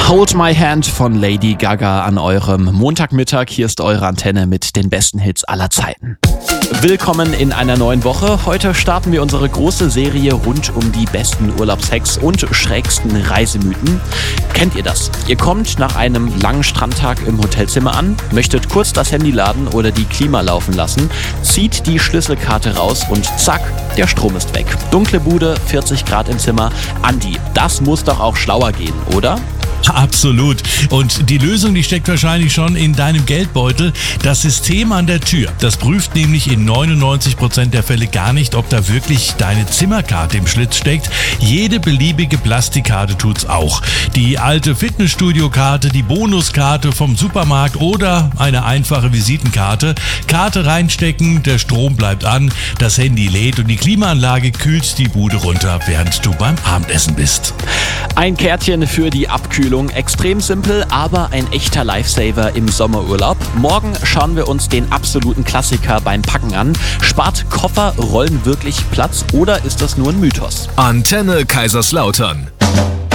Hold My Hand von Lady Gaga an eurem Montagmittag. Hier ist eure Antenne mit den besten Hits aller Zeiten. Willkommen in einer neuen Woche. Heute starten wir unsere große Serie rund um die besten Urlaubshacks und schrägsten Reisemythen. Kennt ihr das? Ihr kommt nach einem langen Strandtag im Hotelzimmer an, möchtet kurz das Handy laden oder die Klima laufen lassen, zieht die Schlüsselkarte raus und zack, der Strom ist weg. Dunkle Bude, 40 Grad im Zimmer. Andi, das muss doch auch schlauer gehen, oder? Absolut. Und die Lösung, die steckt wahrscheinlich schon in deinem Geldbeutel. Das System an der Tür, das prüft nämlich in 99% der Fälle gar nicht, ob da wirklich deine Zimmerkarte im Schlitz steckt. Jede beliebige Plastikkarte tut's auch. Die alte Fitnessstudio-Karte, die Bonuskarte vom Supermarkt oder eine einfache Visitenkarte. Karte reinstecken, der Strom bleibt an, das Handy lädt und die Klimaanlage kühlt die Bude runter, während du beim Abendessen bist. Ein Kärtchen für die Abkühlung. Extrem simpel, aber ein echter Lifesaver im Sommerurlaub. Morgen schauen wir uns den absoluten Klassiker beim Packen an. Spart Kofferrollen wirklich Platz oder ist das nur ein Mythos? Antenne Kaiserslautern.